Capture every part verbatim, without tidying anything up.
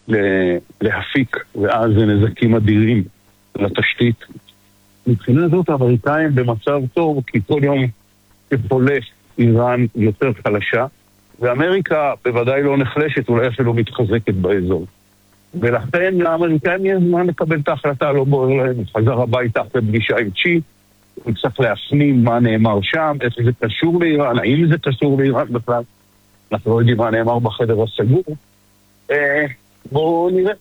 להפיק, ואז זה נזקים אדירים לתשתית. מבחינה זאת האמריקאים במצב טוב, כי כל יום שחולף איראן יותר חלשה, ואמריקה בוודאי לא נחלשת, אולי אפילו מתחזקת באזור. ולכן לאמריקאים יש זמן לקבל את ההחלטה, לא בוער להם, חזר הביתה אחרי פגישה עם צ'י, הוא צריך להפנים מה נאמר שם, איך זה קשור לאיראן, האם זה קשור לאיראן בכלל, אנחנו לא יודעים מה נאמר בחדר הסגור. אה, בואו נראה.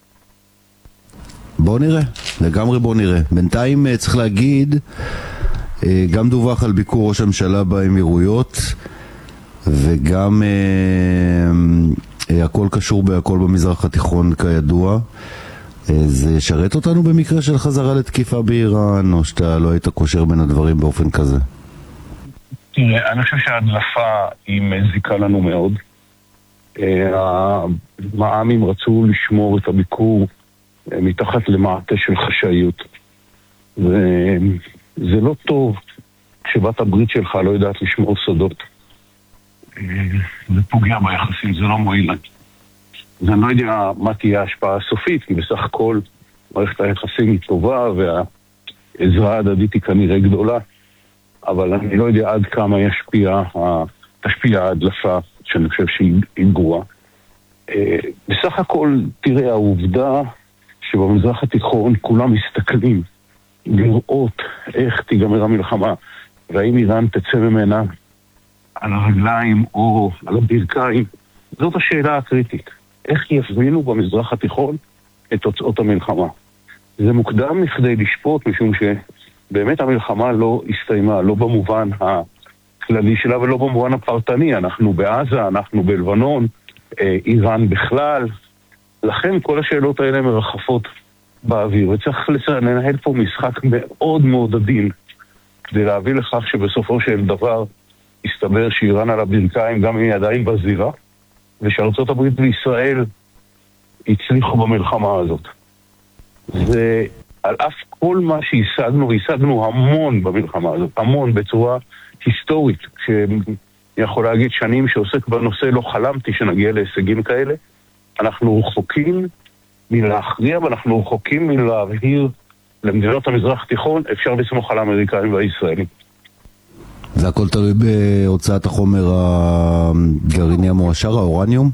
בואו נראה, לגמרי בואו נראה. בינתיים צריך להגיד, גם דווח על ביקור ראש הממשלה באמירויות, וגם אה, הכל קשור בהכל במזרח התיכון כידוע. זה ישרת אותנו במקרה של חזרה לתקיפה באיראן, או שאתה לא היית קושר בין הדברים באופן כזה? תראה, אני חושב שההדלפה היא מזיקה לנו מאוד. המע"מים רצו לשמור את הביקור מתחת למעטה של חשאיות. וזה לא טוב כשבת הברית שלך לא יודעת לשמור סודות. זה פוגע ביחסים, זה לא מועיל. אז אני לא יודע מה תהיה ההשפעה הסופית, כי בסך הכל מערכת היחסים היא טובה והעזרה ההדדית היא כנראה גדולה, אבל אני לא יודע עד כמה ישפיע, תשפיע ההדלפה, שאני חושב שהיא גרועה. בסך הכל, תראה, העובדה שבמזרח התיכון כולם מסתכלים לראות איך תיגמר המלחמה, והאם איראן תצא ממנה על הרגליים או על הברכיים, זאת השאלה הקריטית. איך יבינו במזרח התיכון את תוצאות המלחמה? זה מוקדם מכדי לשפוט, משום שבאמת המלחמה לא הסתיימה, לא במובן הכללי שלה ולא במובן הפרטני. אנחנו בעזה, אנחנו בלבנון, איראן בכלל. לכן כל השאלות האלה מרחפות באוויר, וצריך לנהל פה משחק מאוד מאוד עדין, כדי להביא לכך שבסופו של דבר יסתבר שאיראן על הברכיים גם אם היא עדיין בזירה, ושארצות הברית וישראל הצליחו במלחמה הזאת. זה על אף כל מה שהשגנו, והשגנו המון במלחמה הזאת, המון בצורה היסטורית, שאני יכול להגיד שנים שעוסק בנושא לא חלמתי שנגיע להישגים כאלה. אנחנו רחוקים מלהכריע, ואנחנו רחוקים מלהבהיר למדינות המזרח התיכון, אפשר לסמוך על האמריקאים והישראלים. זה הכל תלוי בהוצאת החומר הגרעיני המועשר, האורניום?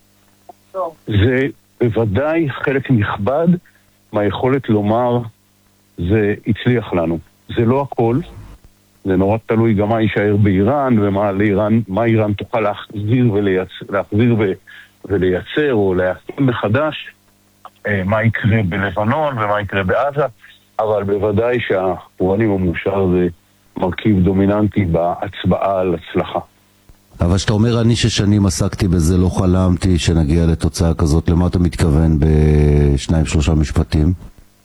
זה בוודאי חלק נכבד מהיכולת לומר זה הצליח לנו. זה לא הכל, זה נורא תלוי גם מה יישאר באיראן ומה לאיראן, מה איראן תוכל להחזיר ולייצר, להחזיר ו, ולייצר או להקים מחדש, מה יקרה בלבנון ומה יקרה בעזה, אבל בוודאי שהאורניום המועשר זה מרכיב דומיננטי בהצבעה על הצלחה. אבל שאתה אומר, אני ששנים עסקתי בזה, לא חלמתי שנגיע לתוצאה כזאת, למה אתה מתכוון בשניים שלושה משפטים?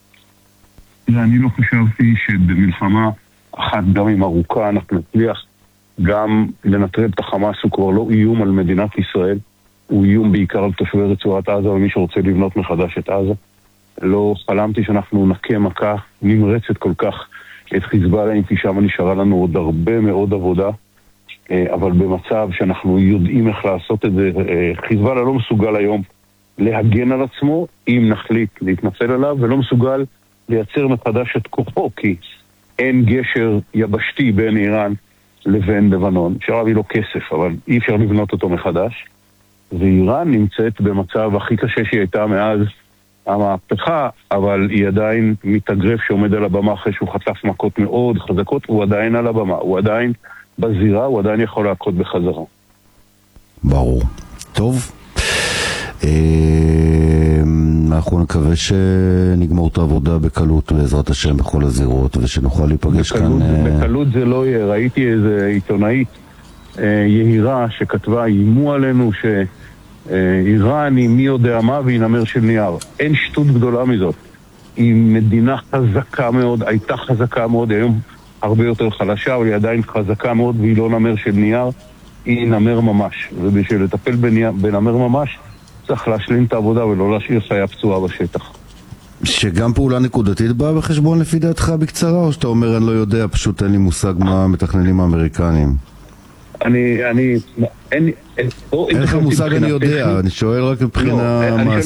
אני לא חשבתי שבמלחמה אחת גם עם ארוכה אנחנו נצליח גם לנטרל את החמאס. הוא כבר לא איום על מדינת ישראל, הוא איום בעיקר על תושבי רצועת עזה ומי שרוצה לבנות מחדש את עזה. לא חלמתי שאנחנו נקה מכה נמרצת כל כך את חיזבאללה, אם כי שם נשארה לנו עוד הרבה מאוד עבודה, אבל במצב שאנחנו יודעים איך לעשות את זה. חיזבאללה לא מסוגל היום להגן על עצמו אם נחליט להתנצל עליו, ולא מסוגל לייצר מחדש את כוחו, כי אין גשר יבשתי בין איראן לבין לבנון. אפשר להביא לו כסף, אבל אי אפשר לבנות אותו מחדש. ואיראן נמצאת במצב הכי קשה שהיא הייתה מאז המהפכה, אבל היא עדיין מתאגרף שעומד על הבמה אחרי שהוא חטף מכות מאוד חזקות, הוא עדיין על הבמה, הוא עדיין בזירה, הוא עדיין יכול להכות בחזרה. ברור. טוב. אנחנו נקווה שנגמור את העבודה בקלות בעזרת השם בכל הזירות, ושנוכל להיפגש כאן. בקלות זה לא יהיה. ראיתי איזה עיתונאית יהירה שכתבה, אימו עלינו ש... איראן היא מי יודע מה והיא נמר של נייר. אין שטות גדולה מזאת. היא מדינה חזקה מאוד, הייתה חזקה מאוד, היום הרבה יותר חלשה, אבל היא עדיין חזקה מאוד והיא לא נמר של נייר, היא נמר ממש. ובשביל לטפל בנמר ממש צריך להשלים את העבודה ולא להשאיר חיה פצועה בשטח. שגם פעולה נקודתית באה בחשבון לפי דעתך בקצרה, או שאתה אומר אני לא יודע, פשוט אין לי מושג מה מתכננים האמריקנים? אני, אני, אין, אין לך מושג, אני יודע, אני שואל רק מבחינה מעשית.